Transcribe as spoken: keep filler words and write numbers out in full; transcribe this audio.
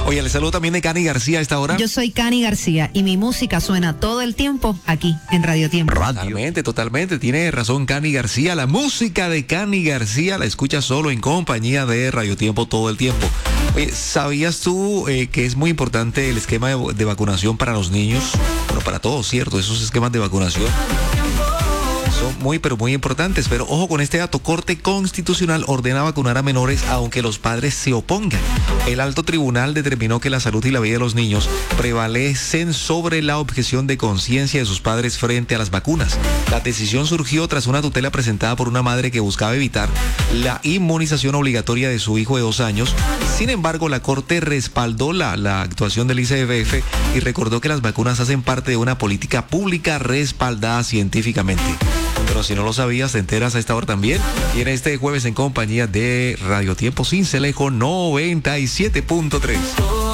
Oye, le saludo también de Cani García a esta hora. Yo soy Cani García y mi música suena todo el tiempo aquí en Radio Tiempo. Totalmente, totalmente. Tiene razón Cani García. La música de Cani García la escuchas solo en compañía de Radio Tiempo todo el tiempo. Oye, ¿sabías tú eh, que es muy importante el esquema de, de vacunación para los niños? Bueno, para todos, ¿cierto? Esos esquemas de vacunación son muy, pero muy importantes. Pero ojo con este dato, Corte Constitucional ordena vacunar a menores aunque los padres se opongan. El alto tribunal determinó que la salud y la vida de los niños prevalecen sobre la objeción de conciencia de sus padres frente a las vacunas. La decisión surgió tras una tutela presentada por una madre que buscaba evitar la inmunización obligatoria de su hijo de dos años. Sin embargo, la Corte respaldó la, la actuación del I C B F y recordó que las vacunas hacen parte de una política pública respaldada científicamente. Pero si no lo sabías, te enteras a esta hora también. Y en este jueves en compañía de Radio Tiempo Cincelejo noventa y siete punto tres.